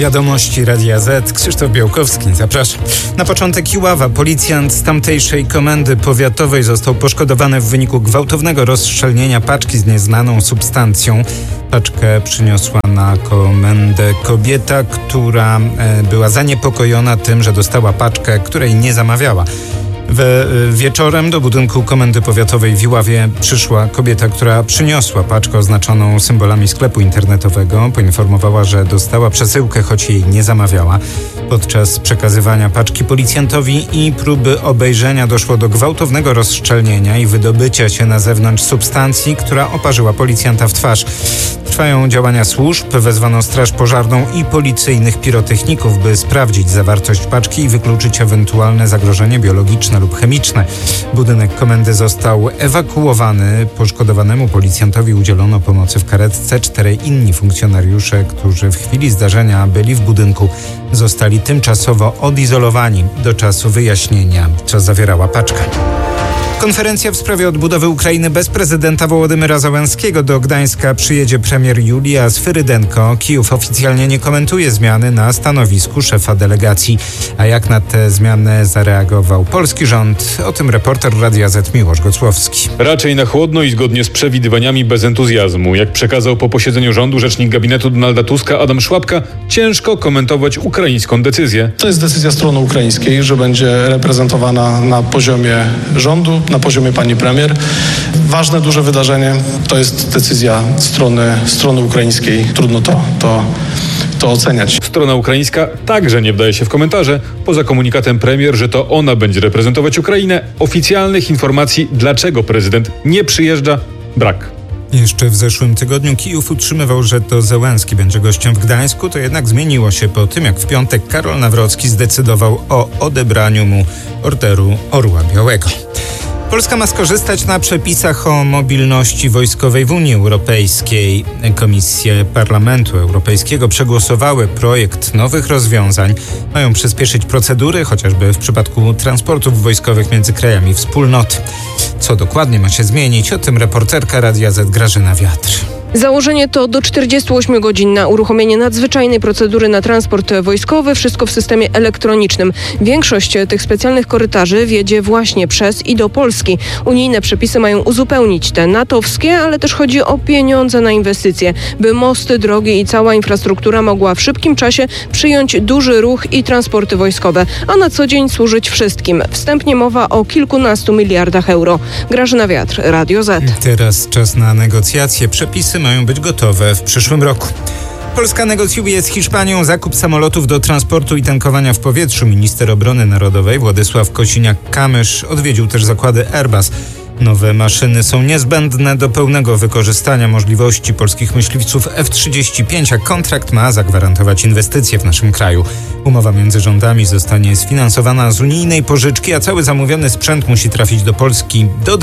Wiadomości Radia Z. Krzysztof Białkowski, zapraszam. Na początek Iława. Policjant z tamtejszej komendy powiatowej został poszkodowany w wyniku gwałtownego rozszczelnienia paczki z nieznaną substancją. Paczkę przyniosła na komendę kobieta, która była zaniepokojona tym, że dostała paczkę, której nie zamawiała. Wieczorem do budynku Komendy Powiatowej w Iławie przyszła kobieta, która przyniosła paczkę oznaczoną symbolami sklepu internetowego. Poinformowała, że dostała przesyłkę, choć jej nie zamawiała. Podczas przekazywania paczki policjantowi i próby obejrzenia doszło do gwałtownego rozszczelnienia i wydobycia się na zewnątrz substancji, która oparzyła policjanta w twarz. Trwają działania służb, wezwano straż pożarną i policyjnych pirotechników, by sprawdzić zawartość paczki i wykluczyć ewentualne zagrożenie biologiczne lub chemiczne. Budynek komendy został ewakuowany. Poszkodowanemu policjantowi udzielono pomocy w karetce. 4 inni funkcjonariusze, którzy w chwili zdarzenia byli w budynku, zostali tymczasowo odizolowani do czasu wyjaśnienia, co zawierała paczka. Konferencja w sprawie odbudowy Ukrainy bez prezydenta Wołodymyra Zełenskiego. Do Gdańska przyjedzie premier Julia Swyrydenko. Kijów oficjalnie nie komentuje zmiany na stanowisku szefa delegacji. A jak na te zmiany zareagował polski rząd? O tym reporter Radia Z Miłosz Gocłowski. Raczej na chłodno i zgodnie z przewidywaniami bez entuzjazmu. Jak przekazał po posiedzeniu rządu rzecznik gabinetu Donalda Tuska Adam Szłapka, ciężko komentować ukraińską decyzję. To jest decyzja strony ukraińskiej, że będzie reprezentowana na poziomie rządu, na poziomie pani premier. Ważne, duże wydarzenie to jest decyzja strony ukraińskiej. Trudno to oceniać. Strona ukraińska także nie wdaje się w komentarze. Poza komunikatem premier, że to ona będzie reprezentować Ukrainę, oficjalnych informacji, dlaczego prezydent nie przyjeżdża, brak. Jeszcze w zeszłym tygodniu Kijów utrzymywał, że to Zełenski będzie gościem w Gdańsku. To jednak zmieniło się po tym, jak w piątek Karol Nawrocki zdecydował o odebraniu mu Orderu Orła Białego. Polska ma skorzystać na przepisach o mobilności wojskowej w Unii Europejskiej. Komisje Parlamentu Europejskiego przegłosowały projekt nowych rozwiązań. Mają przyspieszyć procedury, chociażby w przypadku transportów wojskowych między krajami wspólnoty. Co dokładnie ma się zmienić? O tym reporterka Radia Z Grażyna Wiatr. Założenie to do 48 godzin na uruchomienie nadzwyczajnej procedury na transport wojskowy, wszystko w systemie elektronicznym. Większość tych specjalnych korytarzy wiedzie właśnie przez i do Polski. Unijne przepisy mają uzupełnić te natowskie, ale też chodzi o pieniądze na inwestycje, by mosty, drogi i cała infrastruktura mogła w szybkim czasie przyjąć duży ruch i transporty wojskowe, a na co dzień służyć wszystkim. Wstępnie mowa o kilkunastu miliardach euro. Grażyna Wiatr, Radio Z. Teraz czas na negocjacje. Przepisy mają być gotowe w przyszłym roku. Polska negocjuje z Hiszpanią zakup samolotów do transportu i tankowania w powietrzu. Minister Obrony Narodowej Władysław Kosiniak-Kamysz odwiedził też zakłady Airbus. Nowe maszyny są niezbędne do pełnego wykorzystania możliwości polskich myśliwców F-35, a kontrakt ma zagwarantować inwestycje w naszym kraju. Umowa między rządami zostanie sfinansowana z unijnej pożyczki, a cały zamówiony sprzęt musi trafić do Polski do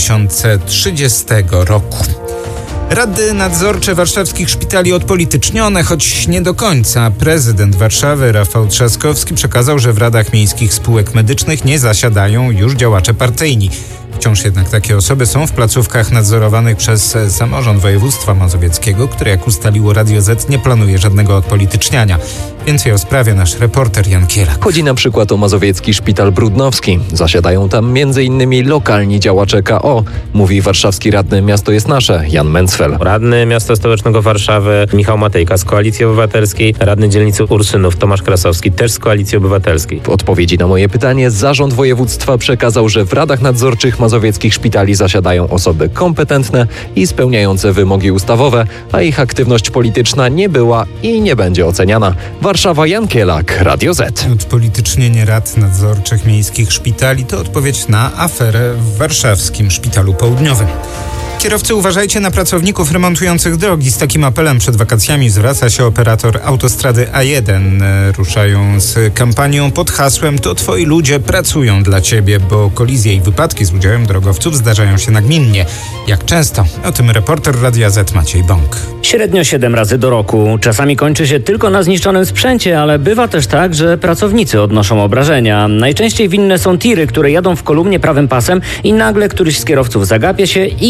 2030 roku. Rady nadzorcze warszawskich szpitali odpolitycznione, choć nie do końca. Prezydent Warszawy Rafał Trzaskowski przekazał, że w radach miejskich spółek medycznych nie zasiadają już działacze partyjni. Wciąż jednak takie osoby są w placówkach nadzorowanych przez samorząd województwa mazowieckiego, które, jak ustaliło Radio Z, nie planuje żadnego odpolityczniania. Więcej o sprawie nasz reporter Jan Kielak. Chodzi na przykład o mazowiecki szpital Brudnowski. Zasiadają tam m.in. lokalni działacze KO, mówi warszawski radny Miasto jest nasze Jan Mencfel. Radny Miasta Stołecznego Warszawy Michał Matejka z Koalicji Obywatelskiej, radny dzielnicy Ursynów Tomasz Krasowski też z Koalicji Obywatelskiej. W odpowiedzi na moje pytanie zarząd województwa przekazał, że w radach nadzorczych mazowieckich szpitali zasiadają osoby kompetentne i spełniające wymogi ustawowe, a ich aktywność polityczna nie była i nie będzie oceniana. Warszawa, Jan Kielak, Radio Z. Odpolitycznienie rad nadzorczych miejskich szpitali to odpowiedź na aferę w warszawskim Szpitalu Południowym. Kierowcy, uważajcie na pracowników remontujących drogi. Z takim apelem przed wakacjami zwraca się operator autostrady A1. Ruszają z kampanią pod hasłem "To twoi ludzie pracują dla ciebie", bo kolizje i wypadki z udziałem drogowców zdarzają się nagminnie. Jak często? O tym reporter Radia Z Maciej Bąk. Średnio 7 razy do roku. Czasami kończy się tylko na zniszczonym sprzęcie, ale bywa też tak, że pracownicy odnoszą obrażenia. Najczęściej winne są tiry, które jadą w kolumnie prawym pasem i nagle któryś z kierowców zagapia się i jedzie czymś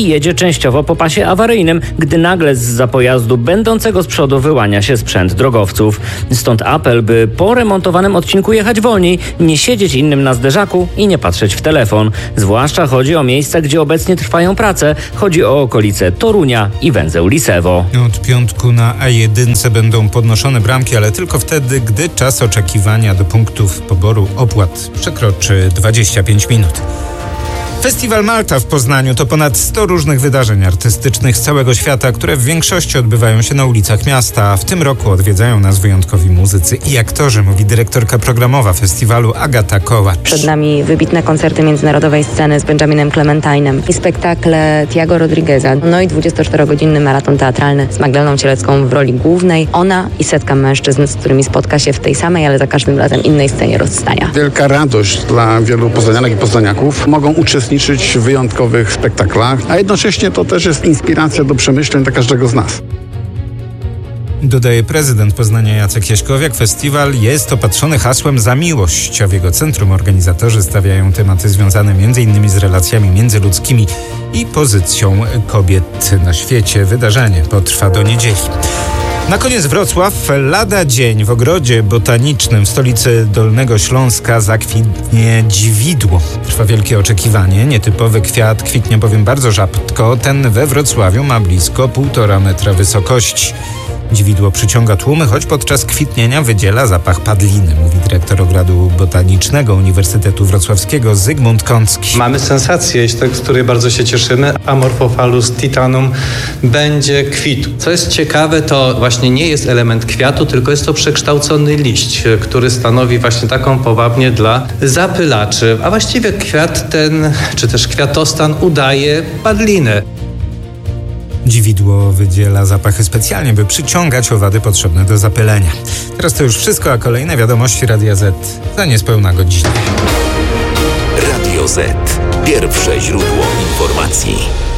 częściowo po pasie awaryjnym, gdy nagle zza pojazdu będącego z przodu wyłania się sprzęt drogowców. Stąd apel, by po remontowanym odcinku jechać wolniej, nie siedzieć innym na zderzaku i nie patrzeć w telefon. Zwłaszcza chodzi o miejsca, gdzie obecnie trwają prace. Chodzi o okolice Torunia i węzeł Lisewo. Od piątku na A1 będą podnoszone bramki, ale tylko wtedy, gdy czas oczekiwania do punktów poboru opłat przekroczy 25 minut. Festiwal Malta w Poznaniu to ponad 100 różnych wydarzeń artystycznych z całego świata, które w większości odbywają się na ulicach miasta. W tym roku odwiedzają nas wyjątkowi muzycy i aktorzy, mówi dyrektorka programowa festiwalu Agata Kołacz. Przed nami wybitne koncerty międzynarodowej sceny z Benjaminem Clementine'em i spektakle Tiago Rodrigueza, no i 24-godzinny maraton teatralny z Magdaleną Cielecką w roli głównej. Ona i setka mężczyzn, z którymi spotka się w tej samej, ale za każdym razem innej scenie rozstania. Wielka radość dla wielu poznanianek i poznaniaków. Mogą uczestniczyć w wyjątkowych spektaklach, a jednocześnie to też jest inspiracja do przemyśleń dla każdego z nas. Dodaje prezydent Poznania Jacek Jaśkowiak. Festiwal jest opatrzony hasłem Za miłość, a w jego centrum organizatorzy stawiają tematy związane m.in. z relacjami międzyludzkimi i pozycją kobiet na świecie. Wydarzenie potrwa do niedzieli. Na koniec Wrocław. Lada dzień w ogrodzie botanicznym w stolicy Dolnego Śląska zakwitnie dziwidło. Trwa wielkie oczekiwanie. Nietypowy kwiat kwitnie bowiem bardzo rzadko. Ten we Wrocławiu ma blisko 1,5 metra wysokości. Dziwidło przyciąga tłumy, choć podczas kwitnienia wydziela zapach padliny, mówi dyrektor ogrodu botanicznego Uniwersytetu Wrocławskiego Zygmunt Kącki. Mamy sensację, z której bardzo się cieszymy. Amorphophallus titanum będzie kwitł. Co jest ciekawe, to właśnie nie jest element kwiatu, tylko jest to przekształcony liść, który stanowi właśnie taką powabnię dla zapylaczy. A właściwie kwiat ten, czy też kwiatostan udaje padlinę. Dziwidło wydziela zapachy specjalnie, by przyciągać owady potrzebne do zapylenia. Teraz to już wszystko, a kolejne wiadomości Radia Z za niespełna godzinę. Radio Z. Pierwsze źródło informacji.